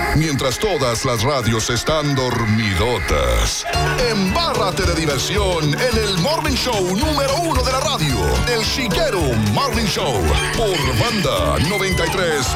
mientras todas las radios están dormidotas. Embárrate de diversión en el Morning Show número 1 de la radio, El Chiquero Morning Show, por Banda 93.3.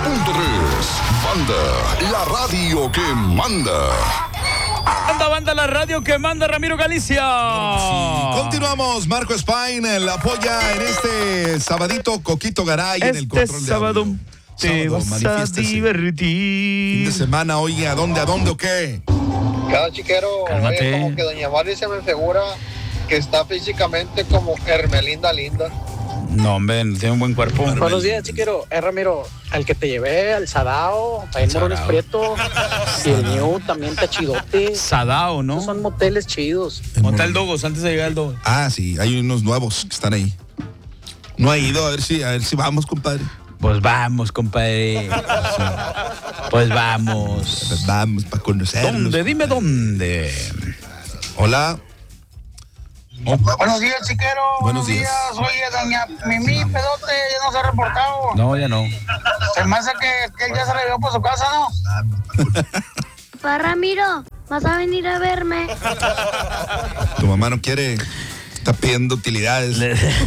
Banda, la radio que manda. Banda, la radio que manda, Ramiro Galicia. Sí. Continuamos, Marco Spine la apoya en este sabadito, Coquito Garay en el control de sábado audio. te vas a divertir. Fin de semana, oye, ¿a dónde o qué? Cada chiquero, Cálmate. como que doña Mari se me figura que está físicamente como Hermelinda Linda. No, hombre, tiene un buen cuerpo. Buenos días, chiquero. Ramiro, al que te llevé, al Sadao, ahí en Morones Prieto. Y el mío también está chidote. Sadao, ¿no? Esos son moteles chidos. Motel Dogos, antes de llegar al Dogos. Ah, sí, hay unos nuevos que están ahí. No ha ido, a ver si vamos, compadre. Pues vamos, compadre. Pues vamos. Pues vamos para conocerlos. ¿Dónde? Dime dónde. Hola. Buenos días, chiquero. Buenos días. Oye, doña Mimi Pedote ya no se ha reportado. No, ya no. Se me hace que él ya se le dio por su casa, ¿no? Pa Ramiro, ¿vas a venir a verme? Tu mamá no quiere. Está pidiendo utilidades.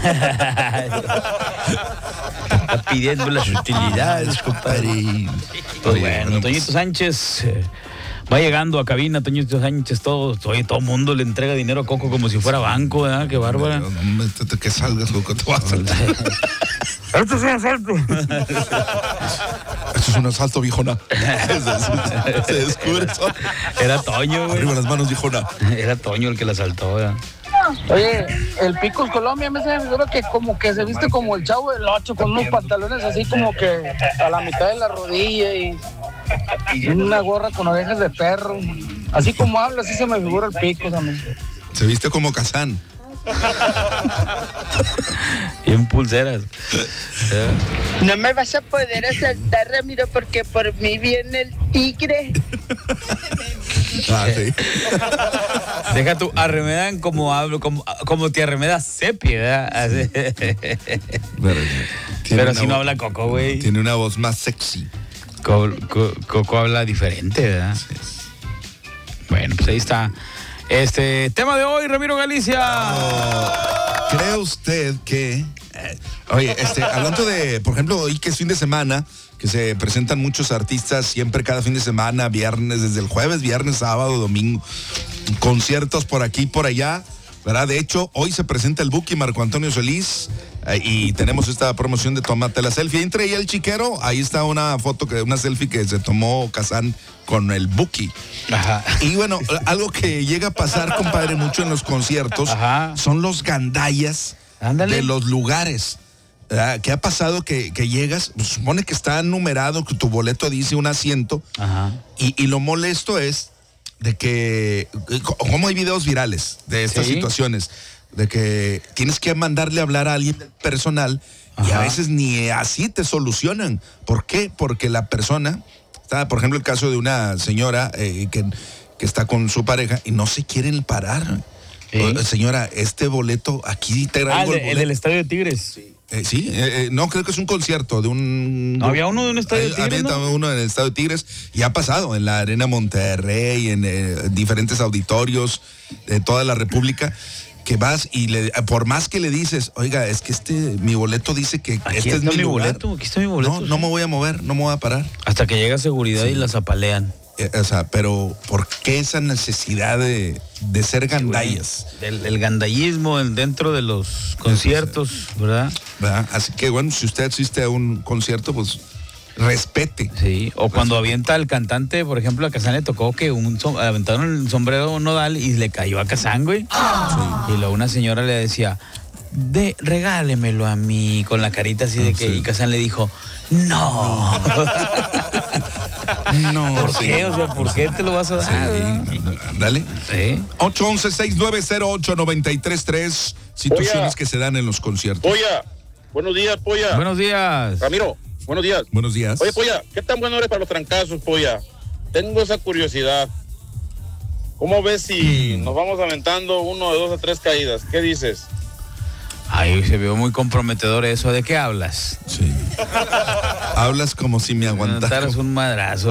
Está pidiendo las utilidades, compadre. Pues bueno, Toñito Sánchez va llegando a cabina. Toñito Sánchez, todo el mundo le entrega dinero a Coco como si fuera banco, ¿verdad? Qué bárbara. No, que salgas, Coco, te vas a saltar. Esto es un asalto. Esto es un asalto, viejona. Se descubre eso. Era Toño, güey. Arriba las manos, viejona. Era Toño el que la asaltó, ¿verdad? Oye, el Picos Colombia me se figura que como que se viste como el Chavo del Ocho, con unos pantalones así como que a la mitad de la rodilla y una gorra con orejas de perro. Así como habla, así se me figura el Picos a mí. Se viste como Kazán. Y en pulseras. No me vas a poder asaltar, Ramiro, porque por mí viene el tigre. Ah, sí. Deja tu arremedan como hablo, como te arremedas Cepi, ¿verdad? Así. Pero si no habla Coco, güey. Tiene una voz más sexy. Coco habla diferente, ¿verdad? Sí. Bueno, pues ahí está. Tema de hoy, Ramiro Galicia. ¿Cree usted que... oye, hablando de, por ejemplo, hoy que es fin de semana, que se presentan muchos artistas siempre cada fin de semana, viernes, desde el jueves, viernes, sábado, domingo, conciertos por aquí y por allá, ¿verdad? De hecho, hoy se presenta el Buki Marco Antonio Solís y tenemos esta promoción de Tómate la Selfie. Entre ella el Chiquero, ahí está una foto, una selfie que se tomó Kazán con el Buki. Ajá. Y bueno, algo que llega a pasar, compadre, mucho en los conciertos, ajá, son los gandallas. Ándale. De los lugares. ¿Qué ha pasado? Que llegas, pues, supone que está numerado, que tu boleto dice un asiento. Ajá. Y lo molesto es de que, como hay videos virales de estas situaciones, de que tienes que mandarle a hablar a alguien del personal. Ajá. Y a veces ni así te solucionan. ¿Por qué? Porque la persona, está, por ejemplo, el caso de una señora que está con su pareja y no se quieren parar. Señora, este boleto, aquí te traigo el boleto. El del Estadio de Tigres. Sí, no, creo que es un concierto de un... ¿No había uno de un Estadio de Tigres? Había uno en el Estadio de Tigres y ha pasado en la Arena Monterrey, en diferentes auditorios de toda la República, que vas y por más que le dices, oiga, es que mi boleto dice que aquí este es mi lugar. Boleto, aquí está mi boleto. No me voy a mover, no me voy a parar. Hasta que llega seguridad y las apalean. O sea, pero ¿por qué esa necesidad de ser gandallas? El gandallismo dentro de los conciertos, ¿verdad? Así que bueno, si usted asiste a un concierto, pues respete. Sí, o cuando avienta al cantante, por ejemplo, a Kazán le tocó que aventaron el sombrero nodal y le cayó a Kazán, güey. Sí. Y luego una señora le decía, regálemelo a mí, con la carita así de que, y Kazán le dijo, no. No. ¿Por qué? O sea, ¿por qué te lo vas a dar? Sí. Dale. Sí. 811-690-893-3. Situaciones que se dan en los conciertos. Polla, buenos días, Polla. Buenos días. Ramiro, buenos días. Buenos días. Oye, Polla, ¿qué tan bueno eres para los trancazos, Polla? Tengo esa curiosidad. ¿Cómo ves si nos vamos aventando 1 de 2 a 3 caídas? ¿Qué dices? Ay, se vio muy comprometedor eso. ¿De qué hablas? Sí. Hablas como si me aguantaras un madrazo.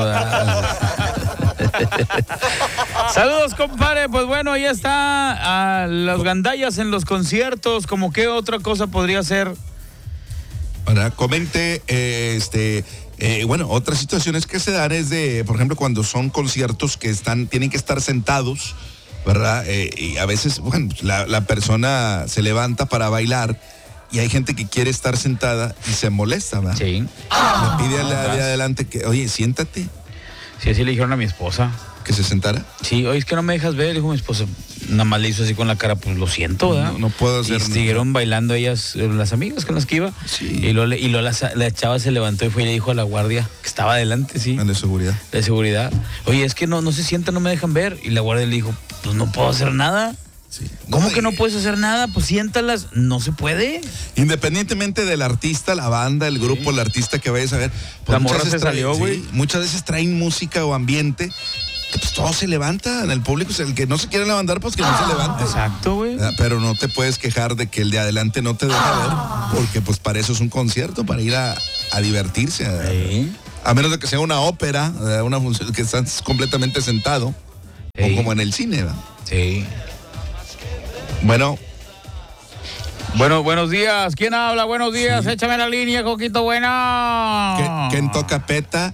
Saludos, compadre. Pues bueno, ahí está los gandallas en los conciertos. ¿Cómo qué otra cosa podría ser? Ahora, comente, bueno, otras situaciones que se dan es de, por ejemplo, cuando son conciertos que tienen que estar sentados, ¿verdad? Y a veces, bueno, la persona se levanta para bailar y hay gente que quiere estar sentada y se molesta, ¿verdad? Sí. Le pide a la de adelante que, oye, siéntate. Sí, así le dijeron a mi esposa. ¿Que se sentara? Sí, oye, es que no me dejas ver, dijo mi esposa. Nada más le hizo así con la cara, pues lo siento, ¿verdad? No puedo hacer nada. Y siguieron bailando ellas, las amigas con las que iba. Sí. Y luego la chava se levantó y fue y le dijo a la guardia que estaba adelante, sí. De seguridad. De seguridad. Oye, es que no se sientan, no me dejan ver. Y la guardia le dijo, pues no puedo hacer nada. Sí. ¿Cómo que no puedes hacer nada? Pues siéntalas. No se puede. Independientemente del artista, la banda, el grupo, el artista que vayas a ver. Pues la morra se salió, güey. Sí, muchas veces traen música o ambiente que pues todo se levanta en el público. El que no se quiere levantar, pues que no se levante. Exacto, güey. Pero no te puedes quejar de que el de adelante no te deja ver, porque pues para eso es un concierto, para ir a divertirse. A menos de que sea una ópera, una función que estás completamente sentado, o como en el cine, ¿verdad? Sí. Bueno, buenos días. ¿Quién habla? Buenos días. Sí. Échame la línea, Coquito. Buena. ¿Quién toca peta?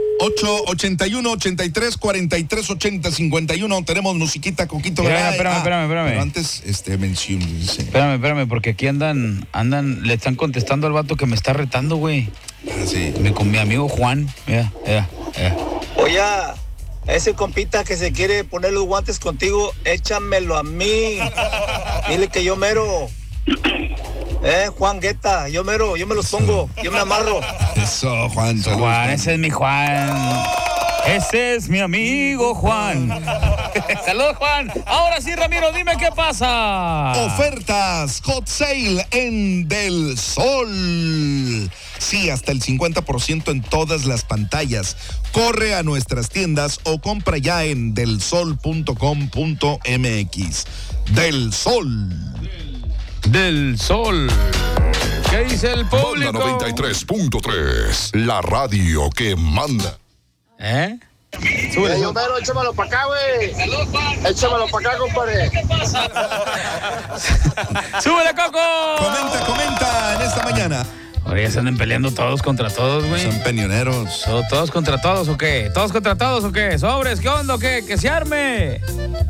881-83-43-80-51. Tenemos musiquita, Coquito. Espérame. Pero antes, mención. Sí. Espérame, porque aquí andan, le están contestando al vato que me está retando, güey. Sí. Con mi amigo Juan. Mira. Oye, ese compita que se quiere poner los guantes contigo, échamelo a mí. Dile que yo mero. Juan Guetta, yo me los pongo, yo me amarro. Eso, Juan. Saludos, Juan, ese es mi Juan. Ese es mi amigo Juan. Saludos, Juan. Ahora sí, Ramiro, dime qué pasa. Ofertas Hot Sale en Del Sol. Sí, hasta el 50% en todas las pantallas. Corre a nuestras tiendas o compra ya en delsol.com.mx. Del Sol. Del Sol. ¿Qué dice el público? Banda 93.3, la radio que manda. Súbele. Homero, échamelo para acá, güey. Échamelo para acá, compadre. ¡Súbele, Coco! Comenta en esta mañana. Ahora ya se andan peleando todos contra todos, güey. Son peñoneros. ¿Todos contra todos o qué? ¿Todos contra todos o qué? ¿Sobres? ¿Qué onda o qué? ¡Que se arme!